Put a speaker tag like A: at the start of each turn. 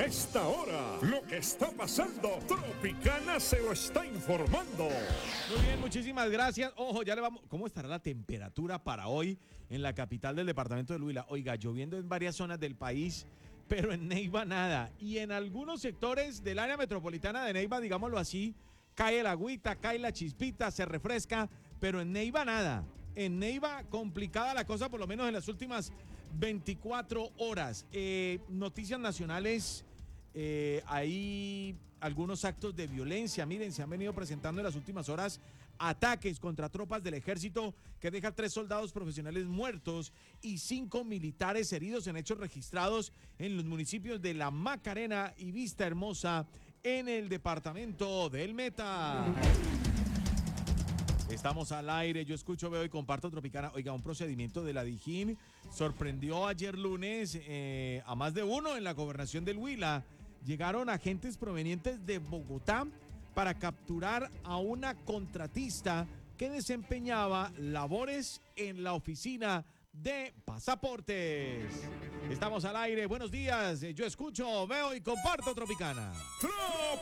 A: esta hora, lo que está pasando, Tropicana se lo está informando.
B: Muy bien, muchísimas gracias. Ojo, ya le vamos. ¿Cómo estará la temperatura para hoy en la capital del departamento de Huila? Oiga, lloviendo en varias zonas del país, pero en Neiva nada. Y en algunos sectores del área metropolitana de Neiva, digámoslo así, cae el agüita, cae la chispita, se refresca, pero en Neiva nada. En Neiva complicada la cosa, por lo menos en las últimas 24 horas. Noticias nacionales, hay algunos actos de violencia. Miren, se han venido presentando en las últimas horas ataques contra tropas del ejército que deja 3 soldados profesionales muertos y 5 militares heridos en hechos registrados en los municipios de La Macarena y Vista Hermosa en el departamento del Meta. Estamos al aire, yo escucho, veo y comparto Tropicana. Oiga, un procedimiento de la Dijín sorprendió ayer lunes a más de uno en la gobernación del Huila. Llegaron agentes provenientes de Bogotá para capturar a una contratista que desempeñaba labores en la oficina de pasaportes. Estamos al aire, buenos días, yo escucho, veo y comparto Tropicana.